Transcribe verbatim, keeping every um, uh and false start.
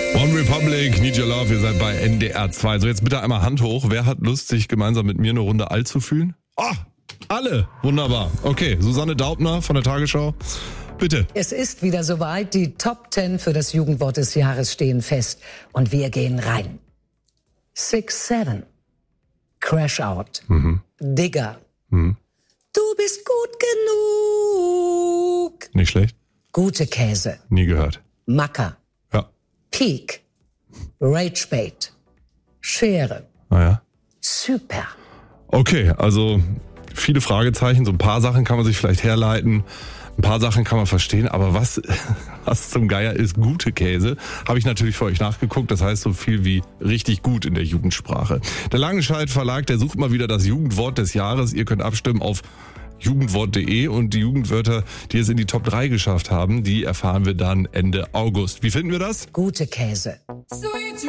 One Republic, Need Your Love, ihr seid bei N D R zwei. So, jetzt bitte einmal Hand hoch. Wer hat Lust, sich gemeinsam mit mir eine Runde alt zu fühlen? Ah, alle. Wunderbar. Okay, Susanne Daubner von der Tagesschau. Bitte. Es ist wieder soweit. Die Top Ten für das Jugendwort des Jahres stehen fest. Und wir gehen rein. Six Seven. Crash Out. Mhm. Digger. Mhm. Du bist gut genug. Nicht schlecht. Gute Käse. Nie gehört. Macker. Ja. Peak. Ragebait. Schere. Naja. Super. Okay, also viele Fragezeichen. So ein paar Sachen kann man sich vielleicht herleiten. Ein paar Sachen kann man verstehen, aber was, was zum Geier ist gute Käse, habe ich natürlich für euch nachgeguckt. Das heißt so viel wie richtig gut in der Jugendsprache. Der Langenscheidt Verlag, der sucht mal wieder das Jugendwort des Jahres. Ihr könnt abstimmen auf jugendwort punkt de und die Jugendwörter, die es in die Top drei geschafft haben, die erfahren wir dann Ende August. Wie finden wir das? Gute Käse. Sweet